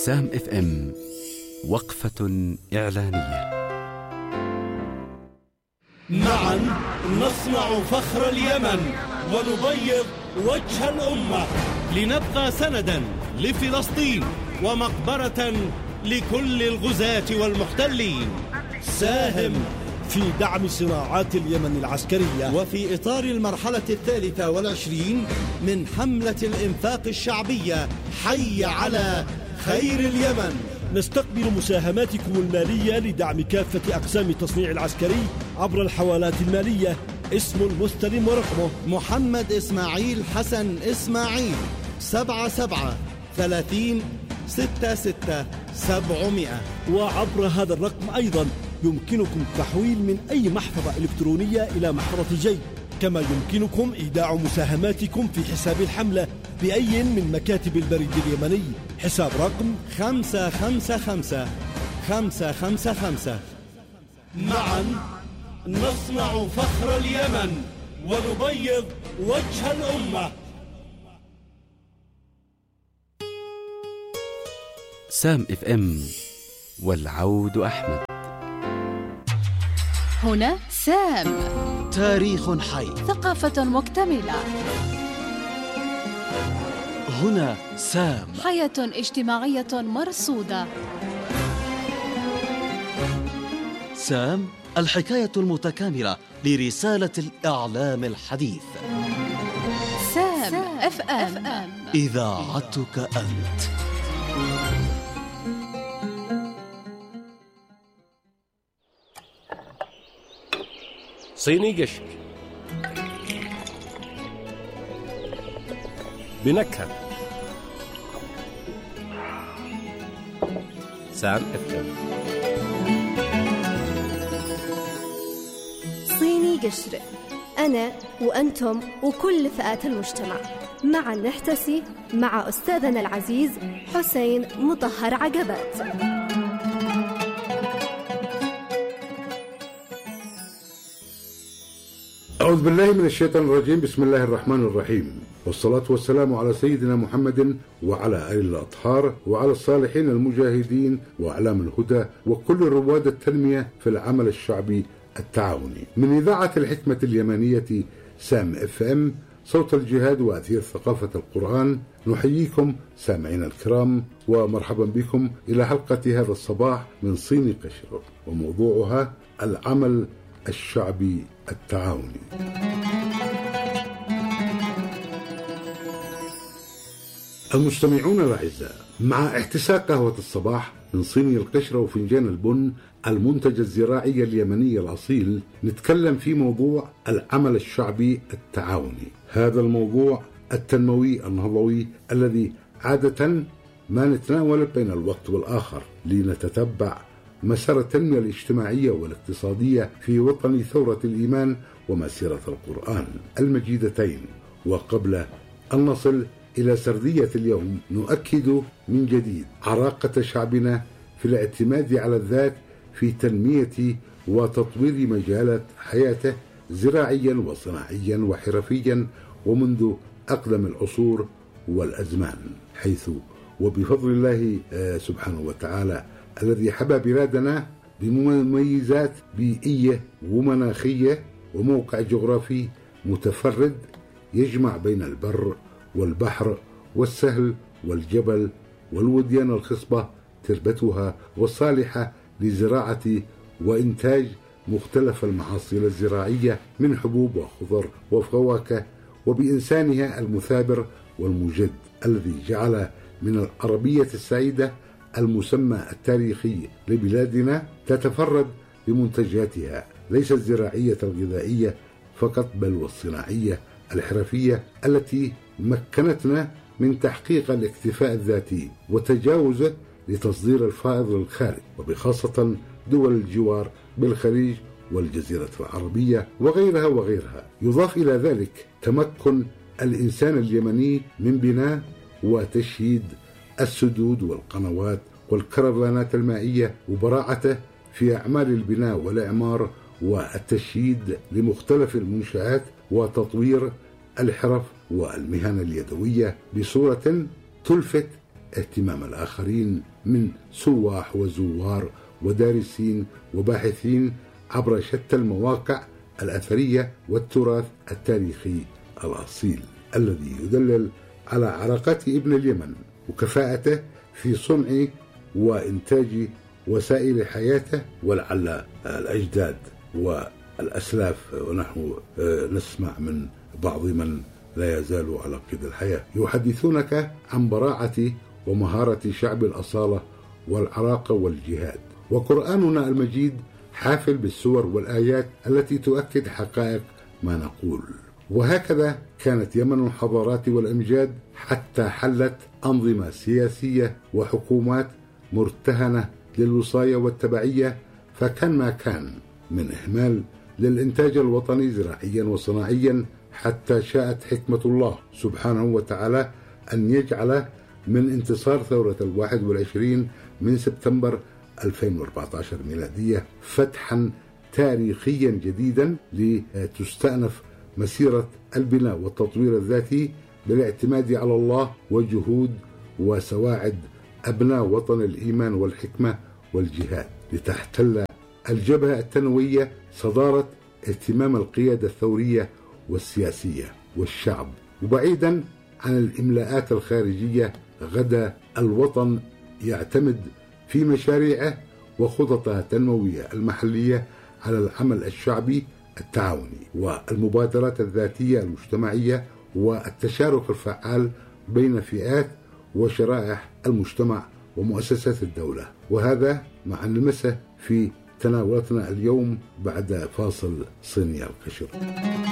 سام اف ام وقفة إعلانية. معا نصنع فخر اليمن ونبيض وجه الأمة، لنبقى سندا لفلسطين ومقبرة لكل الغزاة والمحتلين. ساهم في دعم صناعات اليمن العسكرية وفي إطار المرحلة 23 من حملة الإنفاق الشعبية حي على خير اليمن. نستقبل مساهماتكم المالية لدعم كافة أقسام التصنيع العسكري عبر الحوالات المالية. اسم المستلم ورقمه محمد إسماعيل حسن إسماعيل 77 30 66 700. وعبر هذا الرقم أيضا يمكنكم التحويل من أي محفظة إلكترونية إلى محفظة جيب، كما يمكنكم إيداع مساهماتكم في حساب الحملة بأي من مكاتب البريد اليمني. حساب رقم 555 555. معا نصنع فخر اليمن ونبيض وجه الأمة. سام اف ام والعود أحمد. هنا سام، تاريخ حي، ثقافة مكتملة. هنا سام، حياة اجتماعية مرصودة. سام، الحكاية المتكاملة لرسالة الإعلام الحديث. سام اف ام، إذاعتك أنت. صيني قشر بنكهة. سام اف ام. صيني قشر، أنا وأنتم وكل فئات المجتمع معا نحتسي مع أستاذنا العزيز حسين مطهر عقبات. أعوذ بالله من الشيطان الرجيم. بسم الله الرحمن الرحيم، والصلاة والسلام على سيدنا محمد وعلى آله الأطهار وعلى الصالحين المجاهدين وأعلام الهدى وكل رواد التنمية في العمل الشعبي التعاوني. من إذاعة الحكمة اليمنية سام اف ام، صوت الجهاد وأثير ثقافة القرآن، نحييكم سامعين الكرام ومرحبا بكم إلى حلقة هذا الصباح من صيني قشر، وموضوعها العمل الشعبي التعاوني. المستمعون الأعزاء، مع احتساء قهوة الصباح من صيني القشرة وفنجان البن، المنتج الزراعي اليمني الأصيل، نتكلم في موضوع العمل الشعبي التعاوني. هذا الموضوع التنموي النهضوي الذي عادة ما نتناول بين الوقت والآخر لنتتبع مسار التنمية الاجتماعية والاقتصادية في وطن ثورة الإيمان ومسيرة القرآن المجيدتين. وقبل أن نصل إلى سردية اليوم، نؤكد من جديد عراقة شعبنا في الاعتماد على الذات في تنمية وتطوير مجالات حياته زراعيا وصناعيا وحرفيا ومنذ أقدم العصور والأزمان، حيث وبفضل الله سبحانه وتعالى الذي حبى بلادنا بمميزات بيئية ومناخية وموقع جغرافي متفرد يجمع بين البر والبحر والسهل والجبل والوديان الخصبة تربتها والصالحة لزراعة وإنتاج مختلف المحاصيل الزراعية من حبوب وخضر وفواكه، وبإنسانها المثابر والمجد الذي جعل من العربية السعيدة المسمى التاريخي لبلادنا تتفرد بمنتجاتها ليس الزراعية الغذائية فقط، بل والصناعية الحرفية التي مكنتنا من تحقيق الاكتفاء الذاتي وتجاوزه لتصدير الفائض للخارج، وبخاصة دول الجوار بالخليج والجزيرة العربية وغيرها. يضاف إلى ذلك تمكن الإنسان اليمني من بناء وتشييد السدود والقنوات والكرفانات المائية، وبراعته في أعمال البناء والإعمار والتشييد لمختلف المنشآت وتطوير الحرف والمهن اليدوية بصورة تلفت اهتمام الآخرين من سواح وزوار ودارسين وباحثين عبر شتى المواقع الأثرية والتراث التاريخي الأصيل، الذي يدلل على عراقة ابن اليمن وكفاءته في صنع وإنتاج وسائل حياته، ولعل الأجداد والأسلاف ونحن نسمع من بعض من لا يزال على قيد الحياة يحدثونك عن براعة ومهارة شعب الأصالة والعراقة والجهاد. وقرآننا المجيد حافل بالسور والآيات التي تؤكد حقائق ما نقول. وهكذا كانت يمن الحضارات والأمجاد حتى حلت أنظمة سياسية وحكومات مرتهنة للوصاية والتبعية، فكان ما كان من إهمال للإنتاج الوطني زراعيا وصناعيا، حتى شاءت حكمة الله سبحانه وتعالى أن يجعل من انتصار ثورة 21 من سبتمبر 2014 ميلادية فتحا تاريخيا جديدا لتستأنف مسيرة البناء والتطوير الذاتي بالاعتماد على الله وجهود وسواعد أبناء وطن الإيمان والحكمة والجهاد، لتحتل الجبهة التنوية صدارة اهتمام القيادة الثورية والسياسية والشعب. وبعيدا عن الإملاءات الخارجية، غدا الوطن يعتمد في مشاريعه وخططه التنموية المحلية على العمل الشعبي التعاوني والمبادرات الذاتية المجتمعية والتشارك الفعال بين فئات وشرائح المجتمع ومؤسسات الدولة. وهذا مع نلمسه في تناولتنا اليوم بعد فاصل صيني القشر.